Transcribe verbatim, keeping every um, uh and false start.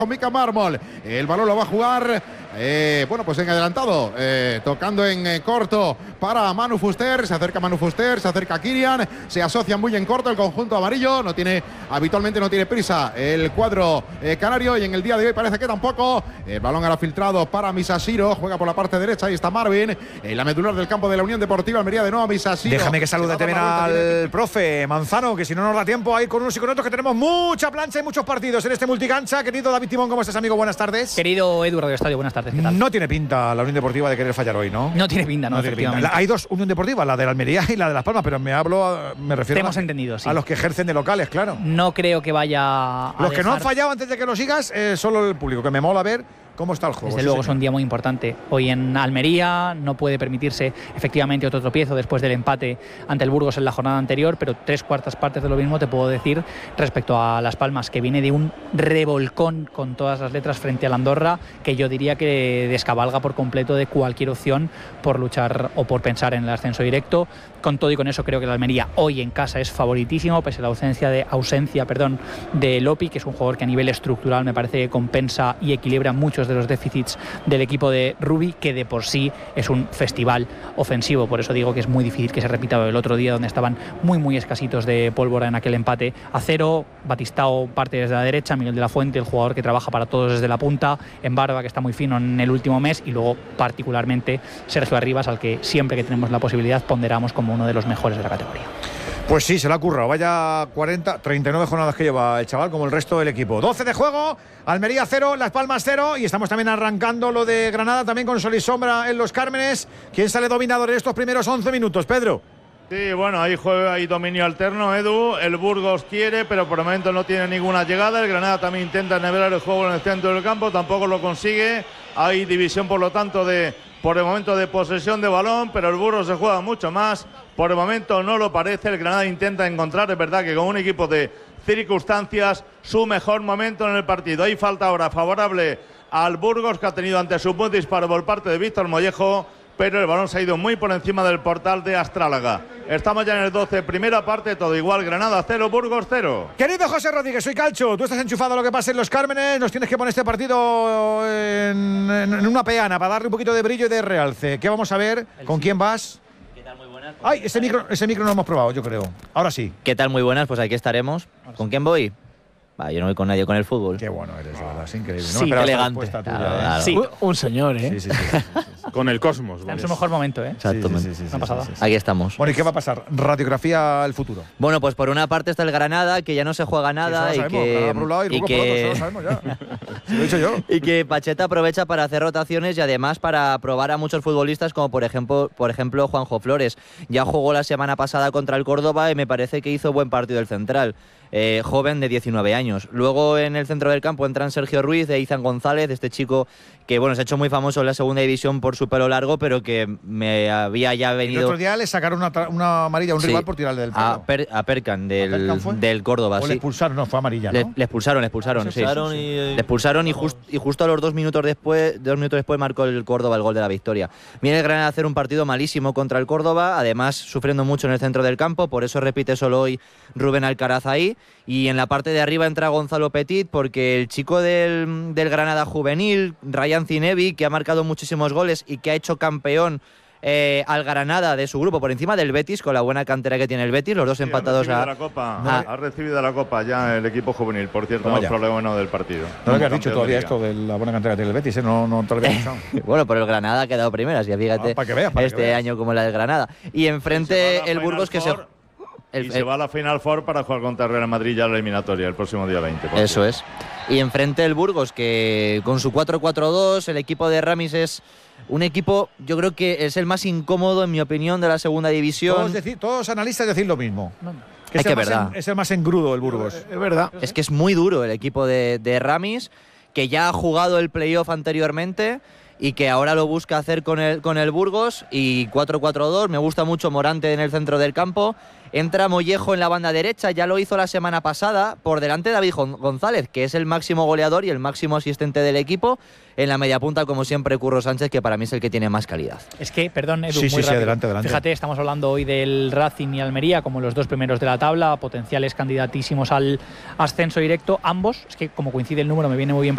Mica Mármol, el balón lo va a jugar, eh, bueno, pues en adelantado, eh, tocando en eh, corto para Manu Fuster, se acerca Manu Fuster, se acerca Kirian, se asocia muy en corto el conjunto amarillo, no tiene, habitualmente no tiene prisa el cuadro eh, canario y en el día de hoy parece que tampoco. El balón ahora filtrado para Misasiro, juega por la parte derecha, ahí está Marvin, en la medular del campo de la Unión Deportiva Almería de nuevo Misasiro. Déjame que salude también al tiene... profe Manzano, que si no nos da tiempo a ir con unos y con otros, que tenemos mucha plancha y muchos partidos en este multicancha. Querido David Timón, ¿cómo estás, amigo? Buenas tardes. Querido Edu Radio Estadio, buenas tardes. ¿Qué tal? No tiene pinta la Unión Deportiva de querer fallar hoy, ¿no? No tiene pinta, no, no tiene efectivamente. pinta. Hay dos Unión Deportiva, la de la Almería y la de Las Palmas, pero me hablo, me refiero Te hemos a, entendido, sí. a los que ejercen de locales, claro. No creo que vaya a Los que dejar... no han fallado antes de que lo sigas, eh, solo el público, que me mola ver cómo está el juego. Desde sí, luego señor. es un día muy importante. Hoy en Almería no puede permitirse efectivamente otro tropiezo después del empate ante el Burgos en la jornada anterior, pero tres cuartas partes de lo mismo te puedo decir respecto a Las Palmas, que viene de un revolcón con todas las letras frente al Andorra, que yo diría que descabalga por completo de cualquier opción por luchar o por pensar en el ascenso directo. Con todo y con eso creo que la Almería hoy en casa es favoritísimo, pese a la ausencia de ausencia, perdón, de Lopi, que es un jugador que a nivel estructural me parece que compensa y equilibra muchos de los déficits del equipo de Rubi, que de por sí es un festival ofensivo. Por eso digo que es muy difícil que se repita el otro día, donde estaban muy muy escasitos de pólvora en aquel empate a cero. Batistao parte desde la derecha, Miguel de la Fuente, el jugador que trabaja para todos desde la punta, en Barba, que está muy fino en el último mes, y luego particularmente Sergio Arribas, al que siempre que tenemos la posibilidad ponderamos como uno de los mejores de la categoría. Pues sí, se la ha currado. Vaya cuarenta, treinta y nueve jornadas que lleva el chaval, como el resto del equipo. doce de juego, Almería cero, Las Palmas cero, y estamos también arrancando lo de Granada, también con sol y sombra en los Cármenes. ¿Quién sale dominador en estos primeros once minutos, Pedro? Sí, bueno, ahí juega y dominio alterno, Edu. El Burgos quiere, pero por el momento no tiene ninguna llegada. El Granada también intenta nivelar el juego en el centro del campo, tampoco lo consigue. Hay división, por lo tanto, de por el momento de posesión de balón, pero el Burgos se juega mucho más. Por el momento no lo parece. El Granada intenta encontrar, es verdad que con un equipo de circunstancias, su mejor momento en el partido. Hay falta ahora favorable al Burgos, que ha tenido ante su buen disparo por parte de Víctor Mollejo, pero el balón se ha ido muy por encima del portal de Astrálaga. Estamos ya en el doce, primera parte, todo igual, Granada cero, Burgos cero. Querido José Rodríguez, soy Calcho, tú estás enchufado a lo que pasa en los Cármenes, nos tienes que poner este partido en, en, en una peana para darle un poquito de brillo y de realce. ¿Qué vamos a ver? ¿Con quién vas? ¿Qué tal? Muy buenas. Ay, ese micro, ese micro no lo hemos probado, yo creo. Ahora sí. ¿Qué tal? Muy buenas, pues aquí estaremos. ¿Con quién voy? Va, yo no voy con nadie con el fútbol. Qué bueno eres, de verdad, es increíble. Sí, no me esperaba esta elegante. respuesta tuya, Claro, ¿eh? claro. Sí, Un señor, ¿eh? Sí, sí, sí, sí, sí, sí. Con el Cosmos. está en vamos. su mejor momento, ¿eh? Exactamente. Sí, sí, sí, sí, Una pasada. sí, sí, sí. Aquí estamos. Bueno, ¿y qué va a pasar? Radiografía al futuro. Bueno, pues por una parte está el Granada, que ya no se juega nada Sí, y eso lo sabemos, que, Granada por un lado y y Burgos por otro, eso que, lo sabemos ya. Se lo he dicho yo. y que Pacheta aprovecha para hacer rotaciones y además para probar a muchos futbolistas, como por ejemplo, por ejemplo Juanjo Flores. Ya jugó la semana pasada contra el Córdoba y me parece que hizo buen partido el central. Eh, joven de diecinueve años. Luego en el centro del campo entran Sergio Ruiz e Izan González, este chico que bueno, se ha hecho muy famoso en la segunda división por su pelo largo, pero que me había ya venido... El otro día le sacaron una, una amarilla a un Sí, rival por tirarle del pelo. a, per, a Perkan del, ¿A Perkan fue? del Córdoba. O le Sí. expulsaron, no, fue amarilla, ¿no? Le, le expulsaron, le expulsaron, Le sí. expulsaron y- Le expulsaron y, just- y justo a los dos minutos después, dos minutos después marcó el Córdoba el gol de la victoria. Viene el Granada a hacer un partido malísimo contra el Córdoba, además sufriendo mucho en el centro del campo, por eso repite solo hoy Rubén Alcaraz ahí. Y en la parte de arriba entra Gonzalo Petit, porque el chico del, del Granada juvenil, Ryan Zinebi, que ha marcado muchísimos goles y que ha hecho campeón Eh, al Granada de su grupo por encima del Betis, con la buena cantera que tiene el Betis, los dos Sí, empatados ha a, la copa, a- ha recibido la copa ya el equipo juvenil, por cierto, Toma no ya. es problema no del partido. No lo habías Como dicho campeón todavía de esto liga. de la buena cantera que tiene el Betis, ¿eh? No, no te lo había escuchado. Bueno, pero el Granada ha quedado primeras, ya fíjate, Ah, para que veas, para que este veas. año como la del Granada. Y Y se va a enfrente la el Final Burgos que se... Four, el- y se el- va a la Final Four para jugar contra el Real Madrid ya la eliminatoria el próximo día veinte. por Eso cierto. es. Y enfrente el Burgos, que con su cuatro cuatro dos, el equipo de Ramis es un equipo, yo creo que es el más incómodo, en mi opinión, de la segunda división. Todos, decir, todos analistas decir lo mismo. Que Es es, que el más verdad. en- es el más engrudo el Burgos. Es verdad. Es que es muy duro el equipo de, de Ramis, que ya ha jugado el playoff anteriormente y que ahora lo busca hacer con el, con el Burgos. Y cuatro cuatro dos, me gusta mucho Morante en el centro del campo. Entra Mollejo en la banda derecha, ya lo hizo la semana pasada, por delante de David Gon- González, que es el máximo goleador y el máximo asistente del equipo. En la media punta, como siempre, Curro Sánchez, que para mí es el que tiene más calidad. Es que, perdón, Edu, Sí, muy sí, sí, rápido. adelante, adelante. Fíjate, estamos hablando hoy del Racing y Almería como los dos primeros de la tabla, potenciales candidatísimos al ascenso directo. Ambos, es que como coincide el número, me viene muy bien para